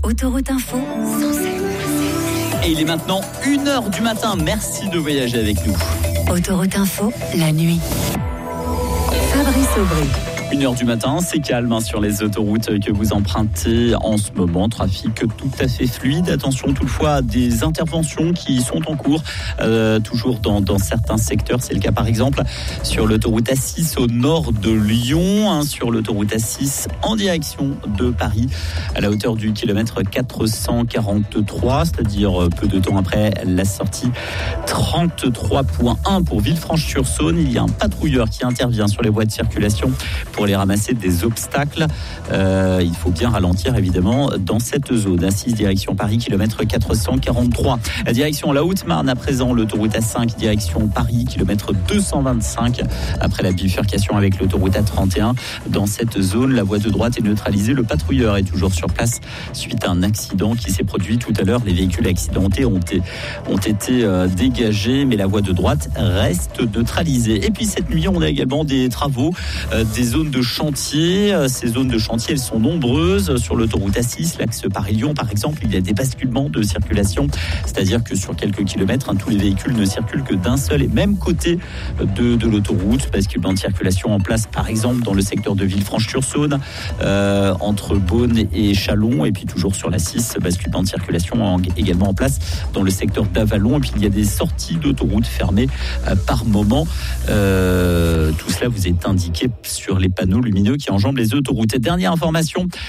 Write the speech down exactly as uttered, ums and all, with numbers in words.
Autoroute Info, Et il est maintenant une heure du matin. Merci de voyager avec nous. Autoroute Info, la nuit. Fabrice Aubry. Une heure du matin, c'est calme hein, sur les autoroutes que vous empruntez en ce moment. Trafic tout à fait fluide. Attention toutefois à des interventions qui sont en cours, euh, toujours dans, dans certains secteurs. C'est le cas par exemple sur l'autoroute A six au nord de Lyon, hein, sur l'autoroute A six en direction de Paris, à la hauteur du kilomètre quatre cent quarante-trois, c'est-à-dire peu de temps après la sortie trente-trois point un pour Villefranche-sur-Saône. Il y a un patrouilleur qui intervient sur les voies de circulation pour les ramasser des obstacles. Euh, il faut bien ralentir évidemment dans cette zone. A six direction Paris, kilomètre quatre cent quarante-trois. La direction la Haute-Marne à présent, l'autoroute A cinq direction Paris, kilomètre deux cent vingt-cinq. Après la bifurcation avec l'autoroute A trente et un, dans cette zone, la voie de droite est neutralisée. Le patrouilleur est toujours sur place suite à un accident qui s'est produit tout à l'heure. Les véhicules accidentés ont été, ont été euh, dégagés, mais la voie de droite reste neutralisée. Et puis cette nuit, on a également des travaux, euh, des zones de chantier. Ces zones de chantier, elles sont nombreuses. Sur l'autoroute A six, l'axe Paris-Lyon, par exemple, il y a des basculements de circulation. C'est-à-dire que sur quelques kilomètres, hein, tous les véhicules ne circulent que d'un seul et même côté de, de l'autoroute. Basculement de circulation en place, par exemple, dans le secteur de Villefranche-sur-Saône, euh, entre Beaune et Châlons. Et puis toujours sur la six, basculement de circulation en, également en place dans le secteur d'Avallon. Et puis il y a des sorties d'autoroute fermées euh, par moment. Euh, tout cela vous est indiqué sur les panneaux lumineux qui enjambent les autoroutes. Et dernière information,